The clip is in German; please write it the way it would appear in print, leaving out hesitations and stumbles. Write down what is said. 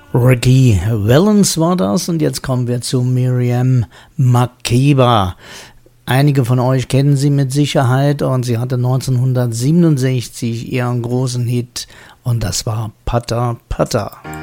Ricky Valens war das und jetzt kommen wir zu Miriam Makeba. Einige von euch kennen sie mit Sicherheit und sie hatte 1967 ihren großen Hit und das war Pata Pata.